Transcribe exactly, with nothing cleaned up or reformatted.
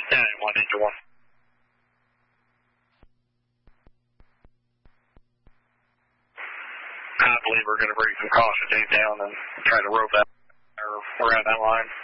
ten one, engine one. I believe we're going to bring some caution tape down and try to rope that or around that line.